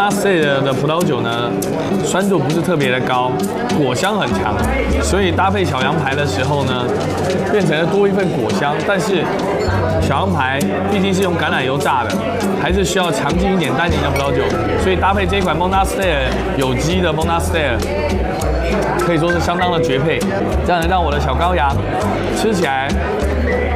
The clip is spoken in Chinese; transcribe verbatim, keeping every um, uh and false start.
Monastery 的葡萄酒呢，酸度不是特别的高，果香很强，所以搭配小羊排的时候呢，变成了多一份果香。但是小羊排毕竟是用橄榄油炸的，还是需要强劲一点单宁的葡萄酒，所以搭配这一款 Monastery 有机的 Monastery。可以说是相当的绝配，这样能让我的小羔羊吃起来